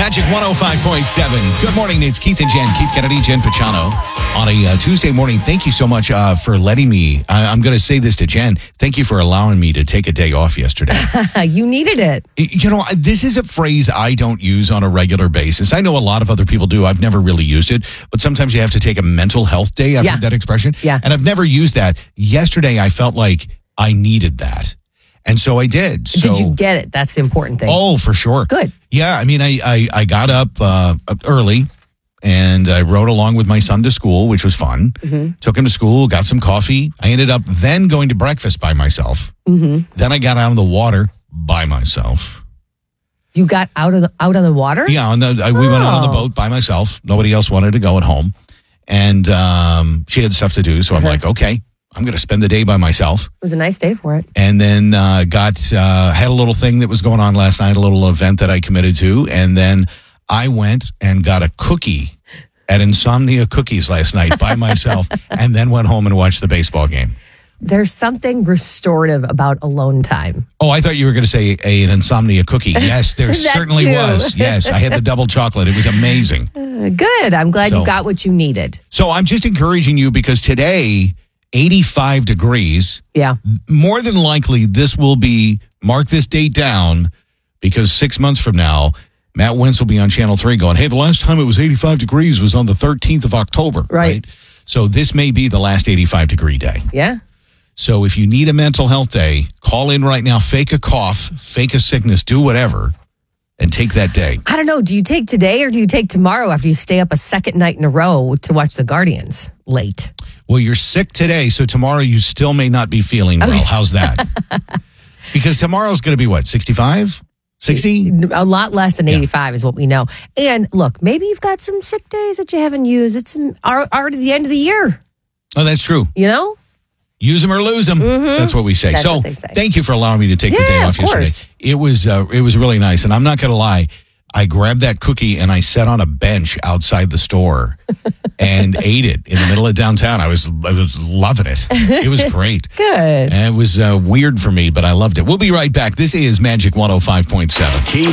Magic 105.7. Good morning. It's Keith and Jen. Keith Kennedy, Jen Pachano. On a Tuesday morning, thank you so much for letting me. I'm going to say this to Jen. Thank you for allowing me to take a day off yesterday. You needed it. You know, this is a phrase I don't use on a regular basis. I know a lot of other people do. I've never really used it. But sometimes you have to take a mental health day. I've heard that expression. Yeah. And I've never used that. Yesterday, I felt like I needed that. And so I did. Did you get it? That's the important thing. Oh, for sure. Good. Yeah, I mean, I got up early and I rode along with my son to school, which was fun. Mm-hmm. Took him to school, got some coffee. I ended up then going to breakfast by myself. Mm-hmm. Then I got out on the water by myself. You got out on the water? Yeah, we went out on the boat by myself. Nobody else wanted to go at home. And she had stuff to do, so I'm like, okay. I'm going to spend the day by myself. It was a nice day for it. And then had a little thing that was going on last night, a little event that I committed to. And then I went and got a cookie at Insomnia Cookies last night by myself and then went home and watched the baseball game. There's something restorative about alone time. Oh, I thought you were going to say an Insomnia cookie. Yes, there certainly was. Yes, I had the double chocolate. It was amazing. Good. I'm glad you got what you needed. So I'm just encouraging you because today... 85 degrees. Yeah. More than likely, this will be, mark this date down, because 6 months from now, Matt Wentz will be on Channel 3 going, hey, the last time it was 85 degrees was on the 13th of October. Right. So this may be the last 85 degree day. Yeah. So if you need a mental health day, call in right now, fake a cough, fake a sickness, do whatever, and take that day. I don't know. Do you take today or do you take tomorrow after you stay up a second night in a row to watch the Guardians late? Well, you're sick today, so tomorrow you still may not be feeling well. Okay. How's that? Because tomorrow's going to be what, 65? 60? A lot less than 85 is what we know. And look, maybe you've got some sick days that you haven't used. It's already the end of the year. Oh, that's true. You know? Use them or lose them. Mm-hmm. That's what we say. That's so what they say. Thank you for allowing me to take the day off yesterday. Course. It was really nice. And I'm not going to lie. I grabbed that cookie and I sat on a bench outside the store and ate it in the middle of downtown. I was loving it. It was great. Good. And it was weird for me, but I loved it. We'll be right back. This is Magic 105.7.